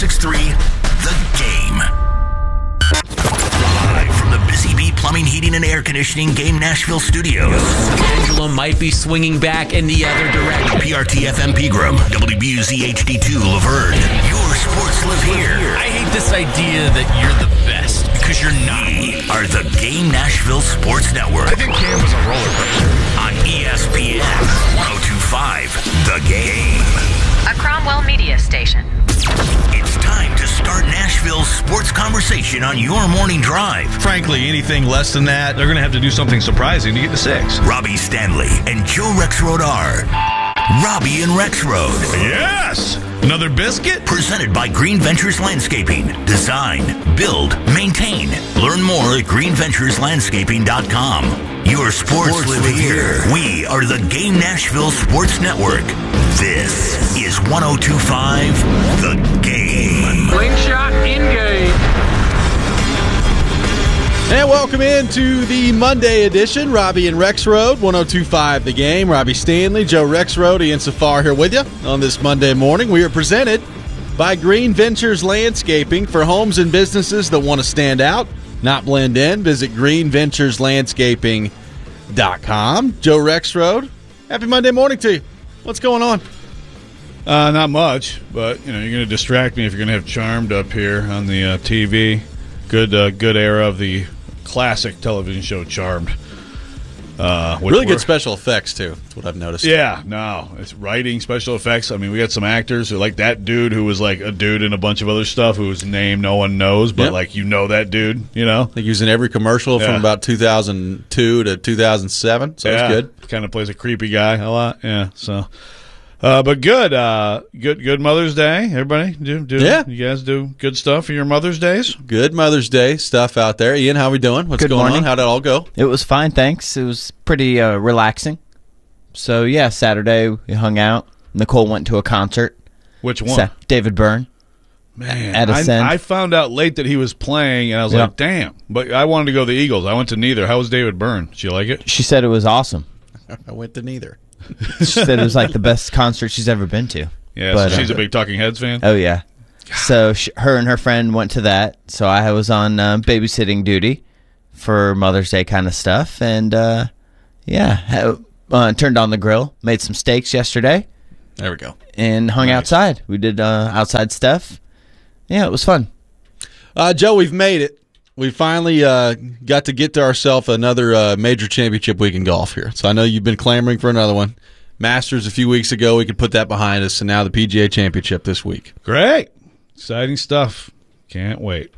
106.3 The Game. Live from the Busy Bee Plumbing, Heating, and Air Conditioning Game Nashville Studios. Pendulum might be swinging back in the other direction. PRT FM Pegram, WBUZ HD2 Laverne. Your sports live here. I hate this idea that you're the best because you're not. We are the Game Nashville Sports Network. I think Cam was a roller coaster. On ESPN 102.5 The Game. A Cromwell media station. It's time to start Nashville's sports conversation on your morning drive. Frankly, anything less than that, they're going to have to do something surprising to get to 6. Robbie Stanley and Joe Rexrode are Robbie and Rexrode. Yes! Another biscuit? Presented by Green Ventures Landscaping. Design, build, maintain. Learn more at greenventureslandscaping.com. Your sports live here. We are the Game Nashville Sports Network. This is 102.5 The Game. Slingshot in-game. And welcome into the Monday edition. Robbie and Rexrode, 102.5 The Game. Robbie Stanley, Joe Rexrode, Ian Safar here with you on this Monday morning. We are presented by Green Ventures Landscaping for homes and businesses that want to stand out, not blend in. Visit greenventureslandscaping.com. Joe Rexrode, happy Monday morning to you. What's going on? Not much, but you're going to distract me if you're going to have Charmed up here on the TV. Good era of the classic television show Charmed. Really good special effects, too. That's what I've noticed. Yeah, no. It's writing, special effects. I mean, we got some actors who, like that dude who was like a dude in a bunch of other stuff whose name no one knows, but that dude, I think he was in every commercial from about 2002 to 2007, so it's good. Kind of plays a creepy guy a lot, yeah, so... but good Mother's Day, everybody. You guys do good stuff for your Mother's Days. Good Mother's Day stuff out there. Ian, how we doing? What's going on? How'd it all go? It was fine, thanks. It was pretty relaxing. So yeah, Saturday we hung out. Nicole went to a concert. Which one? David Byrne. Man, at Ascend. I found out late that he was playing, and I was like, damn. But I wanted to go to the Eagles. I went to neither. How was David Byrne? Did you like it? She said it was awesome. I went to neither. She said it was like the best concert she's ever been to. Yeah, but, so she's a big Talking Heads fan? Oh, yeah. God. So her and her friend went to that. So I was on babysitting duty for Mother's Day kind of stuff. And, turned on the grill, made some steaks yesterday. There we go. And hung outside. We did outside stuff. Yeah, it was fun. Joe, we've made it. We finally got to get to ourselves another major championship week in golf here. So I know you've been clamoring for another one. Masters a few weeks ago, we could put that behind us, and now the PGA Championship this week. Great. Exciting stuff. Can't wait.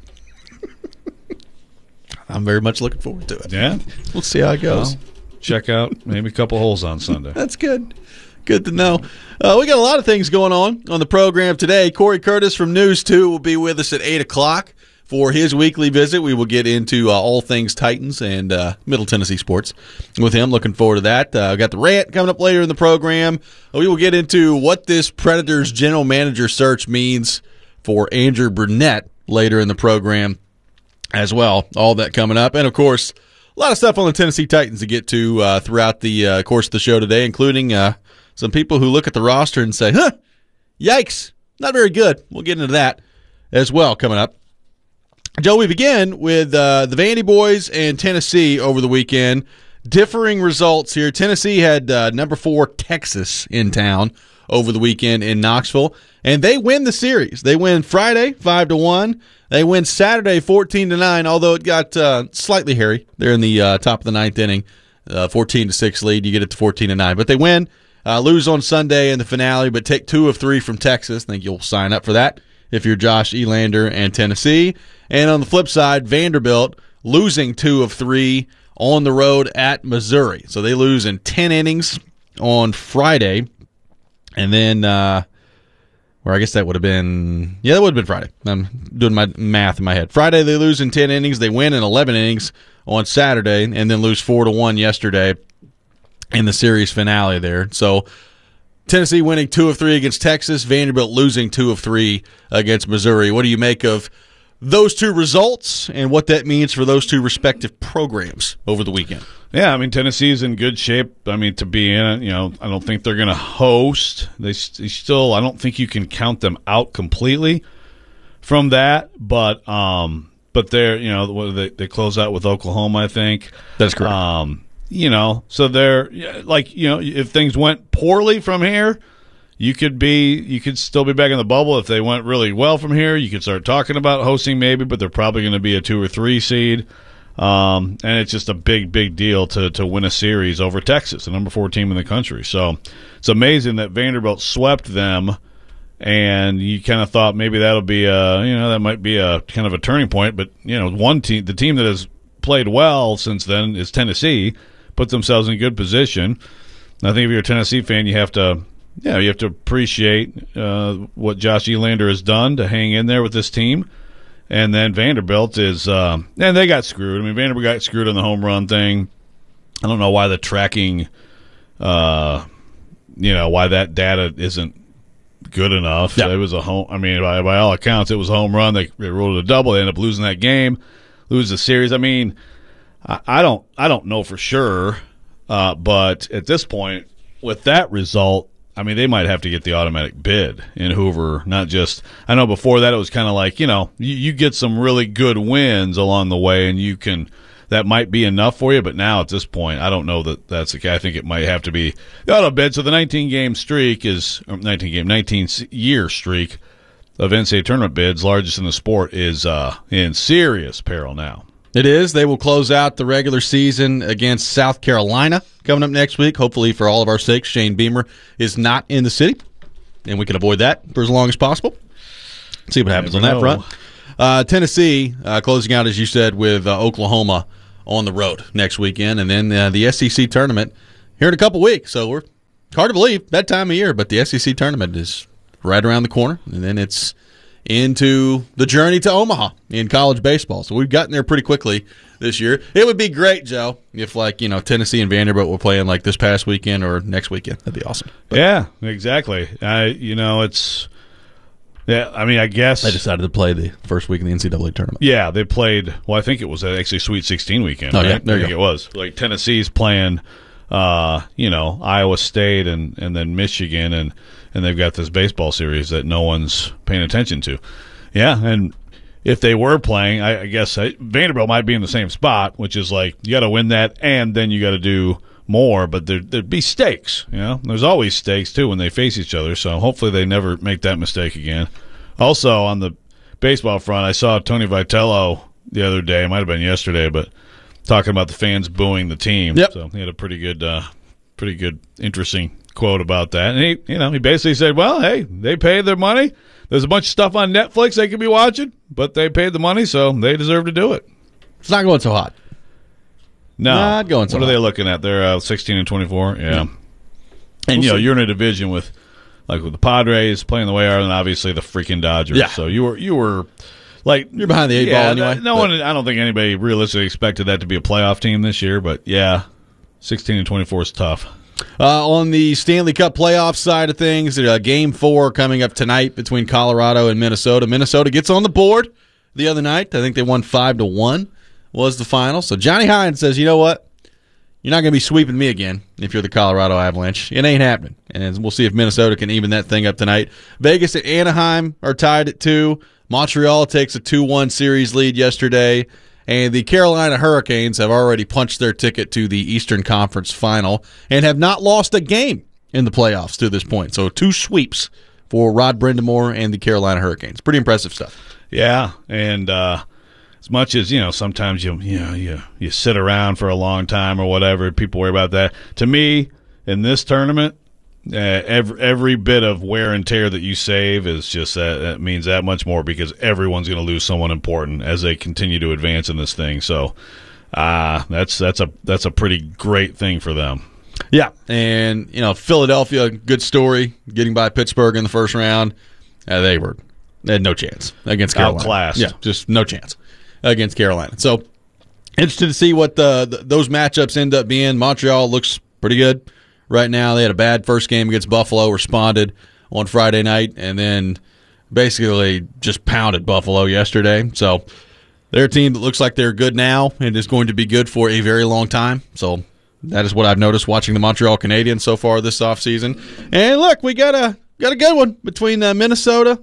I'm very much looking forward to it. Yeah? We'll see how it goes. Well, check out maybe a couple holes on Sunday. That's good. Good to know. We got a lot of things going on the program today. Corey Curtis from News 2 will be with us at 8 o'clock. For his weekly visit, we will get into all things Titans and Middle Tennessee sports with him. Looking forward to that. We got the rant coming up later in the program. We will get into what this Predators general manager search means for Andrew Brunette later in the program as well. All that coming up. And, of course, a lot of stuff on the Tennessee Titans to get to throughout the course of the show today, including some people who look at the roster and say, yikes, not very good. We'll get into that as well coming up. Joe, we begin with the Vandy boys and Tennessee over the weekend. Differing results here. Tennessee had number 4 Texas in town over the weekend in Knoxville, and they win the series. They win Friday 5-1. They win Saturday 14-9. Although it got slightly hairy there in the top of the ninth inning, 14-6 lead. You get it to 14-9, but they win. Lose on Sunday in the finale, but take 2 of 3 from Texas. I think you'll sign up for that if you're Josh Elander and Tennessee. And on the flip side, Vanderbilt losing 2 of 3 on the road at Missouri. So they lose in 10 innings on Friday. And then, I guess that would have been, that would have been Friday. I'm doing my math in my head. Friday they lose in 10 innings. They win in 11 innings on Saturday and then lose 4-1 yesterday in the series finale there. So Tennessee winning 2 of 3 against Texas, Vanderbilt losing 2 of 3 against Missouri. What do you make of those two results and what that means for those two respective programs over the weekend? Yeah, I mean, Tennessee's in good shape. I mean, to be in it, I don't think they're going to host. They still, I don't think you can count them out completely. from that, but they're they close out with Oklahoma, I think. That's correct. So they're if things went poorly from here, you could still be back in the bubble. If they went really well from here, you could start talking about hosting maybe, but they're probably going to be a 2 or 3 seed. And it's just a big deal to win a series over Texas, the number 4 team in the country. So it's amazing that Vanderbilt swept them, and you kind of thought maybe that'll be that might be a kind of a turning point. But one team, the team that has played well since then is Tennessee, put themselves in good position. And I think if you're a Tennessee fan, you have to appreciate what Josh Elander has done to hang in there with this team. And then Vanderbilt is and they got screwed. I mean, Vanderbilt got screwed on the home run thing. I don't know why the tracking, why that data isn't good enough. Yeah. It was a home. I mean, by all accounts, it was a home run. They ruled it a double. They ended up losing that game, lose the series. I mean, I don't know for sure, but at this point, with that result, I mean, they might have to get the automatic bid in Hoover, not just – I know before that it was kind of like, you get some really good wins along the way, and that might be enough for you. But now at this point, I don't know that that's the case. I think it might have to be the auto bid. So the 19-game streak is – 19-year streak of NCAA tournament bids, largest in the sport, is in serious peril now. It is. They will close out the regular season against South Carolina coming up next week. Hopefully, for all of our sakes, Shane Beamer is not in the city, and we can avoid that for as long as possible. See what happens on that front. Tennessee closing out, as you said, with Oklahoma on the road next weekend, and then the SEC tournament here in a couple weeks. So it's hard to believe that time of year, but the SEC tournament is right around the corner, and then it's into the journey to Omaha in college baseball. So we've gotten there pretty quickly this year. It would be great, Joe, if Tennessee and Vanderbilt were playing like this past weekend or next weekend. That'd be awesome. But yeah, exactly. It's I mean, I guess they decided to play the first week in the NCAA tournament. Yeah, they played. Well, I think it was actually Sweet 16 weekend. Oh, right? yeah, there you go. go. It was like Tennessee's playing, Iowa State and then Michigan, and they've got this baseball series that no one's paying attention to. Yeah, and if they were playing, I guess Vanderbilt might be in the same spot, which is like you got to win that, and then you got to do more. But there'd be stakes. There's always stakes too when they face each other. So hopefully they never make that mistake again. Also on the baseball front, I saw Tony Vitello the other day. It might have been yesterday, but talking about the fans booing the team. Yep. So he had a pretty good, interesting quote about that. And he basically said, well, hey, they paid their money. There's a bunch of stuff on Netflix they could be watching, but they paid the money, so they deserve to do it. It's not going so hot. No. Not going so What hot. are they looking at? They're 16 and 24. Yeah. And, you're in a division with the Padres playing the way they are, and obviously the freaking Dodgers. Yeah. So you were like You're behind the 8 ball anyway. No one. I don't think anybody realistically expected that to be a playoff team this year, but yeah, 16 and 24 is tough. On the Stanley Cup playoff side of things, Game 4 coming up tonight between Colorado and Minnesota. Minnesota gets on the board the other night. I think they won 5-1 was the final. So Johnny Hines says, you know what? You're not going to be sweeping me again if you're the Colorado Avalanche. It ain't happening. And we'll see if Minnesota can even that thing up tonight. Vegas and Anaheim are tied at 2. Montreal takes a 2-1 series lead yesterday. And the Carolina Hurricanes have already punched their ticket to the Eastern Conference Final and have not lost a game in the playoffs to this point. So 2 sweeps for Rod Brindamore and the Carolina Hurricanes. Pretty impressive stuff. Yeah, and as much as sometimes you sit around for a long time or whatever, people worry about that. To me, in this tournament, every bit of wear and tear that you save is just that means that much more because everyone's going to lose someone important as they continue to advance in this thing. So that's a pretty great thing for them. Yeah, and Philadelphia, good story, getting by Pittsburgh in the first round. They had no chance against Carolina. Outclassed. Yeah, just no chance against Carolina. So interested to see what those matchups end up being. Montreal looks pretty good right now. They had a bad first game against Buffalo, responded on Friday night, and then basically just pounded Buffalo yesterday. So they're a team that looks like they're good now and is going to be good for a very long time. So that is what I've noticed watching the Montreal Canadiens so far this offseason. And look, we got a good one between Minnesota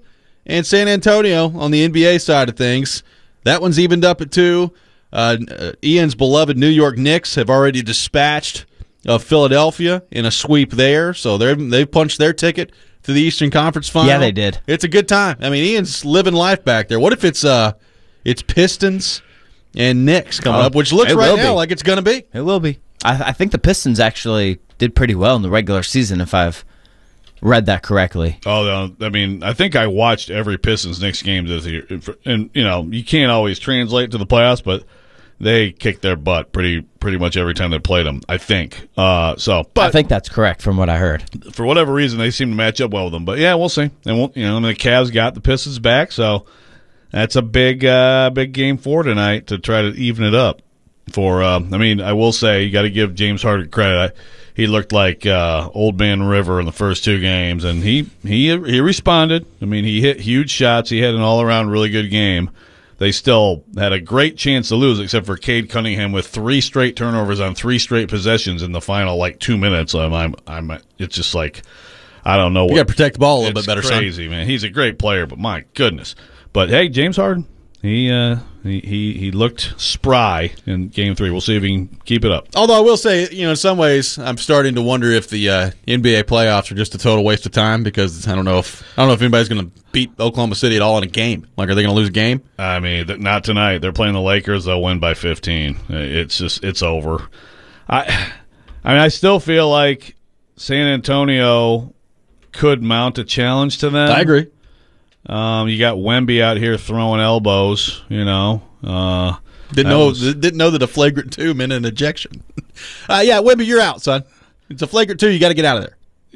and San Antonio on the NBA side of things. That one's evened up at 2. Ian's beloved New York Knicks have already dispatched Philadelphia in a sweep there, so they've punched their ticket to the Eastern Conference Final. Yeah, they did. It's a good time. I mean, Ian's living life back there. What if it's Pistons and Knicks coming up, which looks right now like it's going to be? It will be. I think the Pistons actually did pretty well in the regular season, if I've read that correctly. Oh, I mean, I think I watched every Pistons-Knicks game this year. And, you can't always translate to the playoffs, but they kicked their butt pretty much every time they played them, I think. But I think that's correct from what I heard. For whatever reason, they seem to match up well with them. But, yeah, we'll see. And, the Cavs got the Pistons back, so that's a big game 4 tonight to try to even it up. I will say, you got to give James Harden credit. He looked like Old Man River in the first 2 games, and he responded. I mean, he hit huge shots. He had an all-around really good game. They still had a great chance to lose, except for Cade Cunningham with 3 straight turnovers on 3 straight possessions in the final 2 minutes. It's just like, I don't know. You got to protect the ball a little bit better, crazy, man. He's a great player, but my goodness. But hey, James Harden, he looked spry in Game 3. We'll see if he can keep it up. Although I will say, in some ways, I'm starting to wonder if the NBA playoffs are just a total waste of time, because I don't know if anybody's going to beat Oklahoma City at all in a game. Like, are they going to lose a game? I mean, not tonight. They're playing the Lakers. They'll win by 15. It's over. I still feel like San Antonio could mount a challenge to them. I agree. You got Wemby out here throwing elbows, Didn't know that a flagrant 2 meant an ejection. Wemby, you're out, son. It's a flagrant 2. You got to get out of there.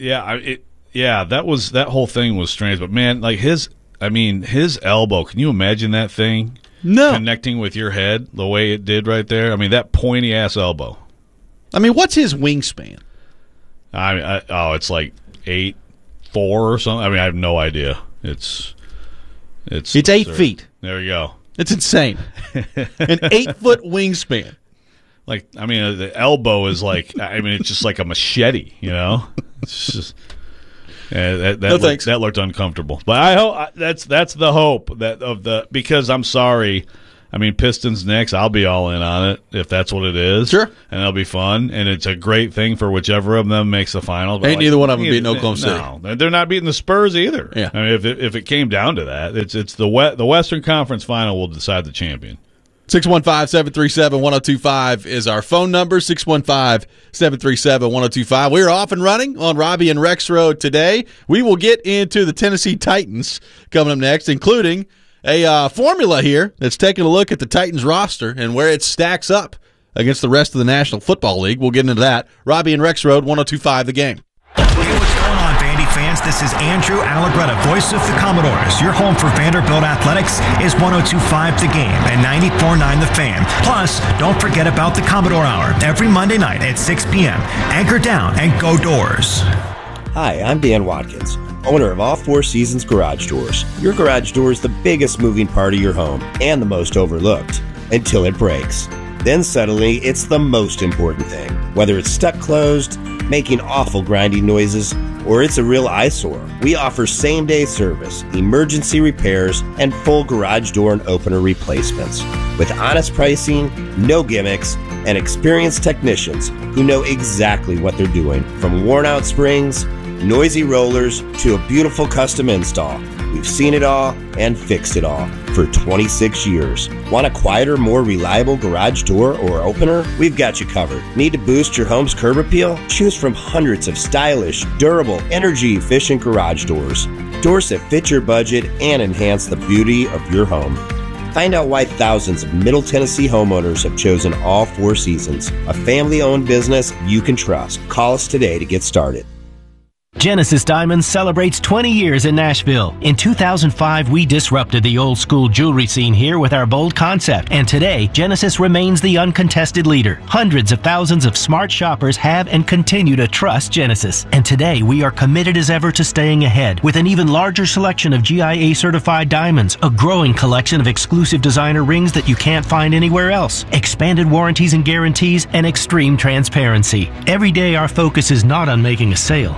That whole thing was strange. But man, like his elbow. Can you imagine that thing? No. Connecting with your head the way it did right there. I mean, that pointy ass elbow. I mean, what's his wingspan? It's like 8'4" or something. I mean, I have no idea. It's 8 feet. There you go. It's insane. An 8-foot wingspan. Like, I mean, the elbow is like, it's just like a machete, It's just, that looked uncomfortable. But I hope that's the hope because I'm sorry. I mean, Pistons next, I'll be all in on it if that's what it is. Sure. And it'll be fun, and it's a great thing for whichever of them makes the final. But neither one of them beating Oklahoma City. No, they're not beating the Spurs either. Yeah. I mean, if it came down to that, it's the Western Conference final will decide the champion. 615-737-1025 is our phone number, 615-737-1025. We're off and running on Robbie and Rex Road today. We will get into the Tennessee Titans coming up next, including a formula here that's taking a look at the Titans roster and where it stacks up against the rest of the National Football League. We'll get into that. Robbie and Rex Road, 102.5 The Game. Hey, what's going on, Vandy fans? This is Andrew Allegretta, voice of the Commodores. Your home for Vanderbilt Athletics is 102.5 The Game and 94.9 The Fan. Plus, don't forget about the Commodore Hour every Monday night at 6 p.m. Anchor down and go Doors. Hi, I'm Dan Watkins, owner of All Four Seasons Garage Doors. Your garage door is the biggest moving part of your home and the most overlooked until it breaks. Then suddenly, it's the most important thing. Whether it's stuck closed, making awful grinding noises, or it's a real eyesore, we offer same-day service, emergency repairs, and full garage door and opener replacements. With honest pricing, no gimmicks, and experienced technicians who know exactly what they're doing. From worn-out springs, noisy rollers, to a beautiful custom install. We've seen it all and fixed it all for 26 years. Want a quieter, more reliable garage door or opener? We've got you covered. Need to boost your home's curb appeal? Choose from hundreds of stylish, durable, energy-efficient garage doors. Doors that fit your budget and enhance the beauty of your home. Find out why thousands of Middle Tennessee homeowners have chosen All Four Seasons, a family-owned business you can trust. Call us today to get started. Genesis Diamonds celebrates 20 years in Nashville. In 2005, we disrupted the old school jewelry scene here with our bold concept. And today, Genesis remains the uncontested leader. Hundreds of thousands of smart shoppers have and continue to trust Genesis. And today, we are committed as ever to staying ahead with an even larger selection of GIA certified diamonds, a growing collection of exclusive designer rings that you can't find anywhere else, expanded warranties and guarantees, and extreme transparency. Every day, our focus is not on making a sale. Our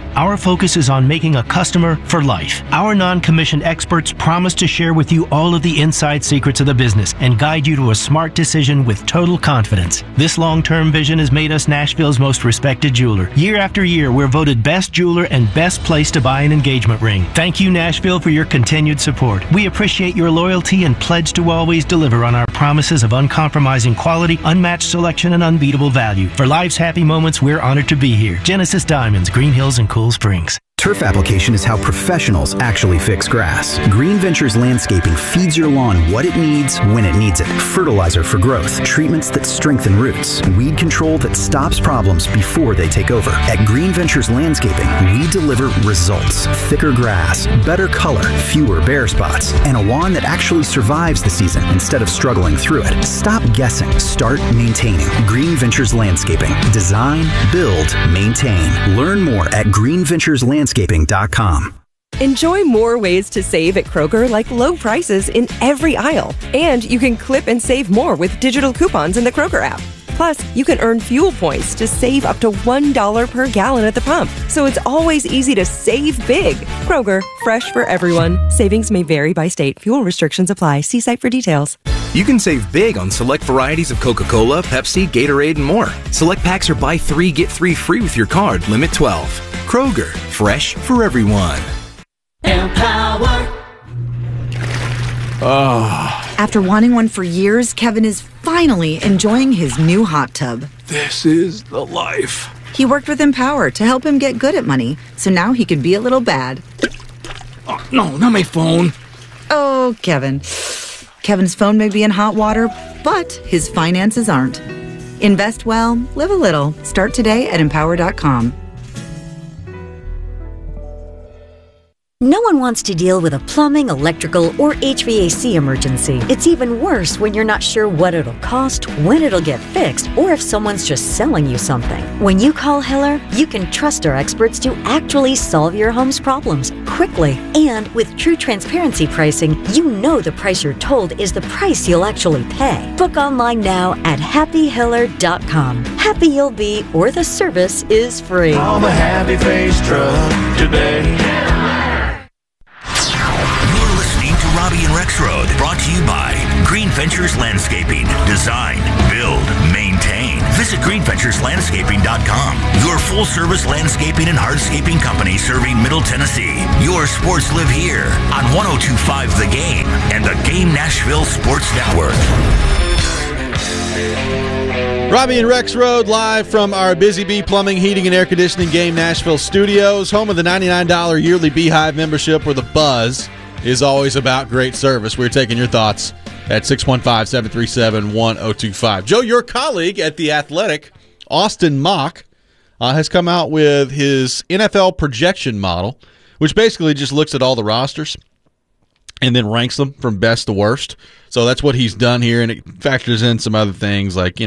focus is on making a customer for life. Our non-commissioned experts promise to share with you all of the inside secrets of the business and guide you to a smart decision with total confidence. This long-term vision has made us Nashville's most respected jeweler. Year after year, we're voted best jeweler and best place to buy an engagement ring. Thank you, Nashville, for your continued support. We appreciate your loyalty and pledge to always deliver on our promises of uncompromising quality, unmatched selection, and unbeatable value. For life's happy moments, we're honored to be here. Genesis Diamonds, Green Hills and Cool Springs. Turf application is how professionals actually fix grass. Green Ventures Landscaping feeds your lawn what it needs when it needs it. Fertilizer for growth, treatments that strengthen roots, weed control that stops problems before they take over. At Green Ventures Landscaping, we deliver results. Thicker grass, better color, fewer bare spots, and a lawn that actually survives the season instead of struggling through it. Stop guessing. Start maintaining. Green Ventures Landscaping. Design, build, maintain. Learn more at greenventureslandscaping.com. Enjoy more ways to save at Kroger, like low prices in every aisle. And you can clip and save more with digital coupons in the Kroger app. Plus, you can earn fuel points to save up to $1 per gallon at the pump. So it's always easy to save big. Kroger, fresh for everyone. Savings may vary by state. Fuel restrictions apply. See site for details. You can save big on select varieties of Coca-Cola, Pepsi, Gatorade, and more. Select packs are buy 3, get 3 free with your card. Limit 12. Kroger, fresh for everyone. Empower. After wanting one for years, Kevin is finally enjoying his new hot tub. This is the life. He worked with Empower to help him get good at money, so now he can be a little bad. Oh, no, not my phone. Oh, Kevin. Kevin's phone may be in hot water, but his finances aren't. Invest well, live a little. Start today at Empower.com. No one wants to deal with a plumbing, electrical, or HVAC emergency. It's even worse when you're not sure what it'll cost, when it'll get fixed, or if someone's just selling you something. When you call Hiller, you can trust our experts to actually solve your home's problems quickly. And with true transparency pricing, you know the price you're told is the price you'll actually pay. Book online now at happyhiller.com. Happy you'll be, or the service is free. Call the Happy Face Truck today. Robbie and Rex Road, brought to you by Green Ventures Landscaping. Design, build, maintain. Visit greenventureslandscaping.com. Your full-service landscaping and hardscaping company serving Middle Tennessee. Your sports live here on 102.5 The Game and the Game Nashville Sports Network. Robbie and Rex Road, live from our Busy Bee Plumbing, Heating, and Air Conditioning Game Nashville studios, home of the $99 yearly Beehive membership, where the buzz is always about great service. We're taking your thoughts at 615-737-1025. Joe, your colleague at The Athletic, Austin Mock, has come out with his NFL projection model, which basically just looks at all the rosters and then ranks them from best to worst. So that's what he's done here, and it factors in some other things like,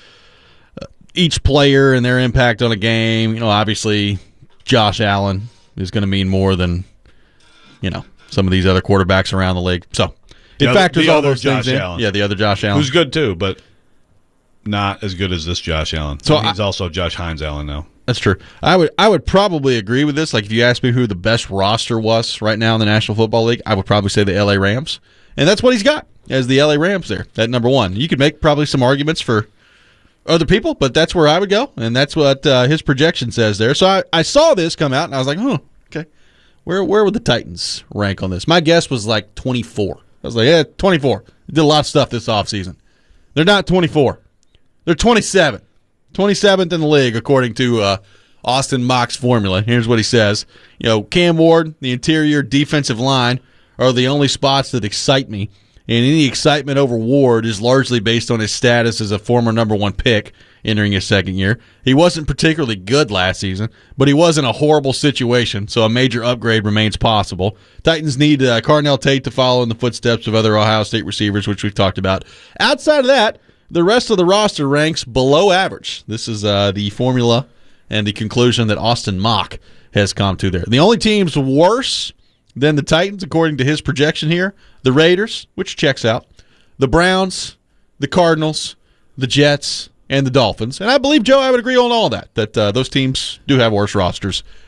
each player and their impact on a game. Obviously Josh Allen is going to mean more than, some of these other quarterbacks around the league. So it factors all those things in. Yeah, the other Josh Allen. Who's good too, but not as good as this Josh Allen. So he's also Josh Hines Allen now. That's true. I would probably agree with this. Like, if you asked me who the best roster was right now in the National Football League, I would probably say the LA Rams. And that's what he's got, as the LA Rams there at number one. You could make probably some arguments for other people, but that's where I would go, and that's what his projection says there. So I saw this come out, and I was like, okay. Where would the Titans rank on this? My guess was like 24. I was like, 24. They did a lot of stuff this offseason. They're not 24. They're 27. 27th in the league, according to Austin Mock's formula. Here's what he says. Cam Ward, the interior defensive line, are the only spots that excite me. And any excitement over Ward is largely based on his status as a former number one pick entering his second year. He wasn't particularly good last season, but he was in a horrible situation, so a major upgrade remains possible. Titans need Carnell Tate to follow in the footsteps of other Ohio State receivers, which we've talked about. Outside of that, the rest of the roster ranks below average. This is the formula and the conclusion that Austin Mock has come to there. The only teams worse than the Titans, according to his projection here, the Raiders, which checks out, the Browns, the Cardinals, the Jets, and the Dolphins. And I believe, Joe, I would agree on all that those teams do have worse rosters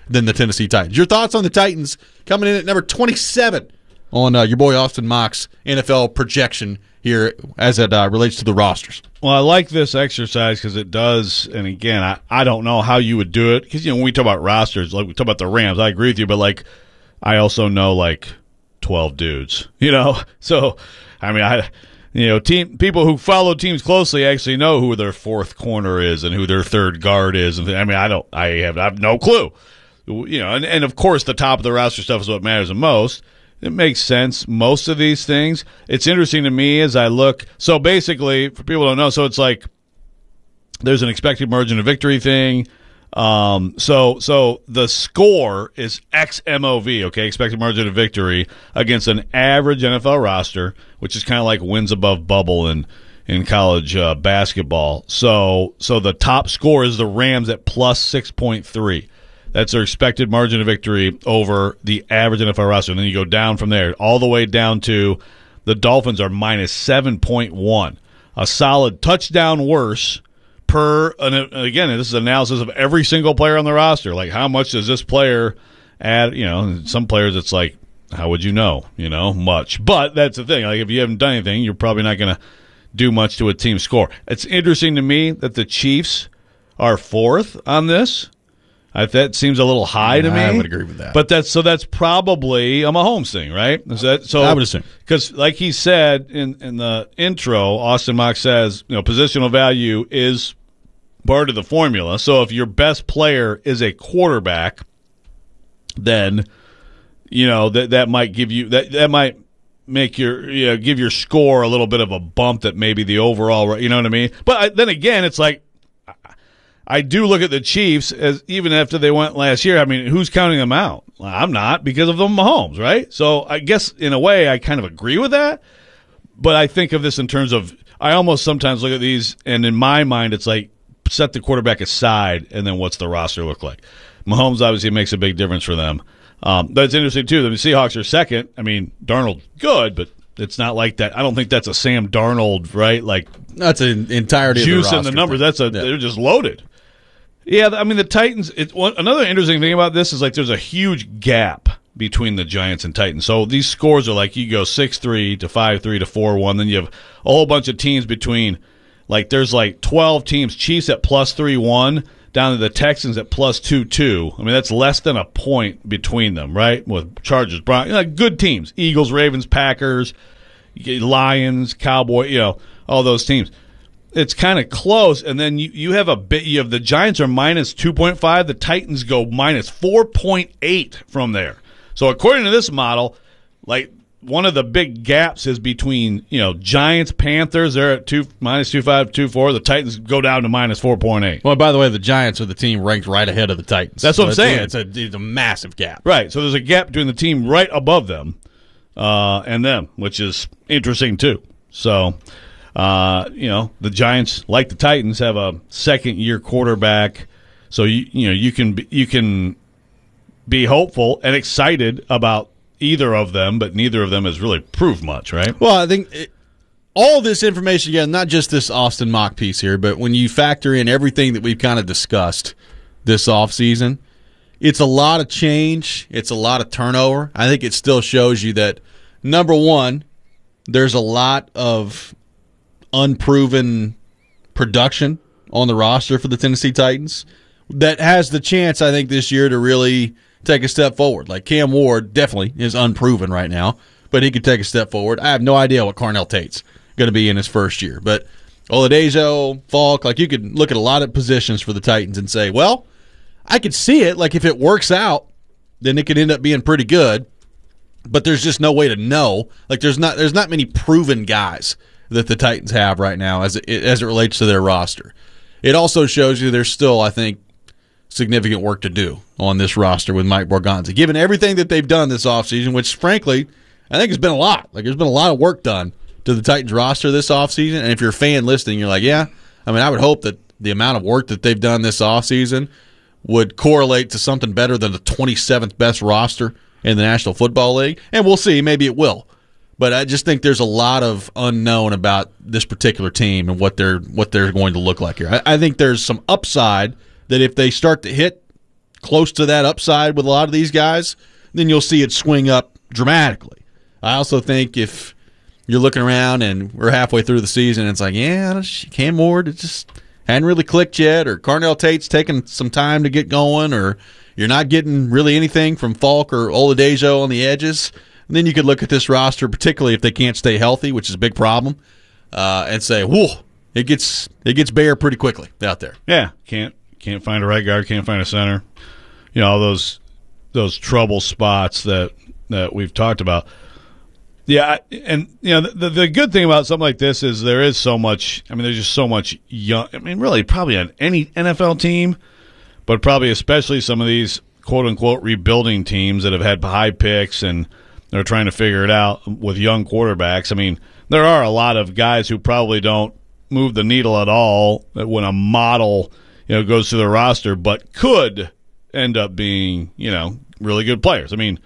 than the Tennessee Titans. Your thoughts on the Titans coming in at number 27 on your boy Austin Mock's NFL projection here as it relates to the rosters? Well, I like this exercise because it does, and again, I don't know how you would do it because, when we talk about rosters, like we talk about the Rams, I agree with you, but, like, I also know, 12 dudes, So, I mean, people who follow teams closely actually know who their fourth corner is and who their third guard is. And I have no clue. And of course, the top of the roster stuff is what matters the most. It makes sense. Most of these things. It's interesting to me as I look. So basically, for people who don't know, so it's like there's an expected margin of victory thing. So the score is XMOV, okay, expected margin of victory against an average NFL roster, which is kind of like wins above bubble in college basketball. So the top score is the Rams at plus 6.3. That's their expected margin of victory over the average NFL roster. And then you go down from there, all the way down to the Dolphins are minus 7.1. A solid touchdown worse per, and again, this is analysis of every single player on the roster. Like, how much does this player add? Some players it's like, how would you know? Much. But that's the thing. Like, if you haven't done anything, you're probably not going to do much to a team score. It's interesting to me that the Chiefs are fourth on this. That seems a little high to me. I would agree with that. But that's probably a Mahomes thing, right? Is that so? I would assume. Because like he said in the intro, Austin Mock says, positional value is part of the formula. So if your best player is a quarterback, then that might give you that might make give your score a little bit of a bump that maybe the overall, you know what I mean? But then again, it's like, I do look at the Chiefs as even after they went last year. I mean, who's counting them out? I'm not, because of the Mahomes, right? So I guess in a way I kind of agree with that. But I think of this in terms of, I almost sometimes look at these, and in my mind it's like, set the quarterback aside, and then what's the roster look like? Mahomes obviously makes a big difference for them. But it's interesting too. The Seahawks are second. I mean, Darnold's good, but it's not like that. I don't think that's a Sam Darnold, right? Like, that's an entirety juice of the in the numbers. They're just loaded. Yeah, I mean, the Titans, another interesting thing about this is, like, there's a huge gap between the Giants and Titans. So these scores are like, you go 6-3 to 5-3 to 4-1. Then you have a whole bunch of teams between, like, there's like 12 teams. Chiefs at plus 3-1, down to the Texans at plus 2-2. I mean, that's less than a point between them, right? With Chargers, Broncos, good teams. Eagles, Ravens, Packers, Lions, Cowboys, all those teams. It's kind of close, and then you have the Giants are minus 2.5. The Titans go minus 4.8 from there. So according to this model, like, one of the big gaps is between Giants, Panthers. They're at minus 2.5, 2.4. The Titans go down to minus 4.8. Well, by the way, the Giants are the team ranked right ahead of the Titans. That's what I'm saying. It's a massive gap. Right. So there's a gap between the team right above them and them, which is interesting too. So. The Giants, like the Titans, have a second-year quarterback, so you can be hopeful and excited about either of them, but neither of them has really proved much, right? Well, I think all this information, again, not just this Austin Mock piece here, but when you factor in everything that we've kind of discussed this offseason, it's a lot of change. It's a lot of turnover. I think it still shows you that, number one, there's a lot of unproven production on the roster for the Tennessee Titans that has the chance, I think, this year to really take a step forward. Like, Cam Ward definitely is unproven right now, but he could take a step forward. I have no idea what Carnell Tate's going to be in his first year, but Oladejo, Falk, like, you could look at a lot of positions for the Titans and say, well, I could see it. Like, if it works out, then it could end up being pretty good, but there's just no way to know. Like, there's not many proven guys that the Titans have right now as it relates to their roster. It also shows you there's still, I think, significant work to do on this roster with Mike Borgonzi, given everything that they've done this offseason, which, frankly, I think has been a lot. Like, there's been a lot of work done to the Titans roster this offseason, and if you're a fan listening, you're like, yeah, I mean, I would hope that the amount of work that they've done this offseason would correlate to something better than the 27th best roster in the National Football League, and we'll see. Maybe it will. But I just think there's a lot of unknown about this particular team and what they're going to look like here. I think there's some upside that if they start to hit close to that upside with a lot of these guys, then you'll see it swing up dramatically. I also think if you're looking around and we're halfway through the season, and it's like, Cam Ward, it just hadn't really clicked yet, or Carnell Tate's taking some time to get going, or you're not getting really anything from Falk or Oladejo on the edges, and then you could look at this roster, particularly if they can't stay healthy, which is a big problem, and say, whoa, it gets bare pretty quickly out there. Yeah, can't find a right guard, can't find a center. All those trouble spots that we've talked about. Yeah, and the good thing about something like this is there is so much. I mean, there's just so much young. I mean, really, probably on any NFL team, but probably especially some of these quote unquote rebuilding teams that have had high picks and they're trying to figure it out with young quarterbacks. I mean, there are a lot of guys who probably don't move the needle at all when a model goes through the roster, but could end up being really good players. I mean.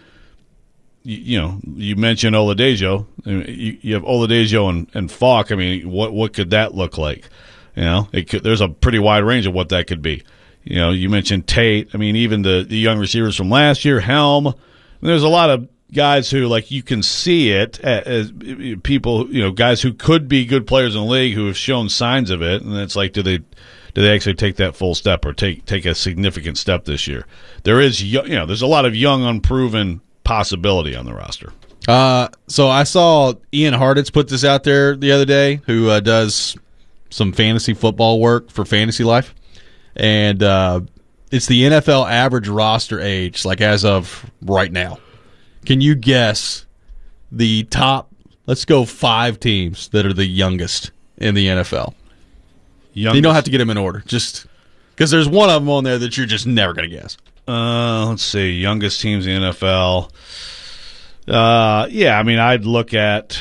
You mentioned Oladejo. You have Oladejo and Falk. I mean, what could that look like? There's a pretty wide range of what that could be. You mentioned Tate. I mean, even the young receivers from last year, Helm. There's a lot of guys who, like, you can see it as people, guys who could be good players in the league who have shown signs of it, and it's like, do they actually take that full step or take a significant step this year? There's a lot of young, unproven possibility on the roster. So I saw Ian Harditz put this out there the other day, who does some fantasy football work for Fantasy Life, and it's the NFL average roster age, like as of right now. Can you guess the top, let's go 5 teams that are the youngest in the NFL? Youngest. You don't have to get them in order, just because there's one of them on there that you're just never going to guess. Let's see. Youngest teams in the NFL. I mean, I'd look at,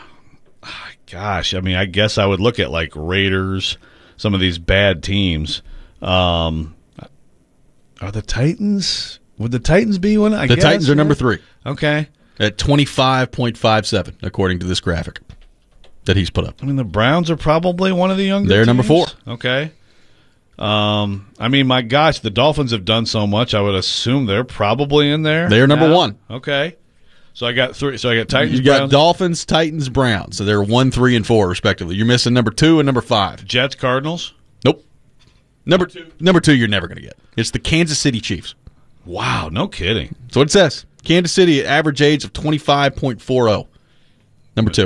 I guess I would look at like Raiders, some of these bad teams. Are the Titans? Would the Titans be one? The Titans are number 3. Okay. At 25.57, according to this graphic that he's put up. I mean, the Browns are probably one of the younger They're teams. number 4. Okay. I mean, my gosh, the Dolphins have done so much. I would assume they're probably in there. They're number 1. Okay. So I got 3. So I got Titans, You got Browns. Dolphins, Titans, Browns. So they're 1, 3, and 4 respectively. You're missing number 2 and number 5. Jets, Cardinals. Nope. Number 2 you're never going to get. It's the Kansas City Chiefs. Wow, no kidding. So it says Kansas City, average age of 25.40. Number 2.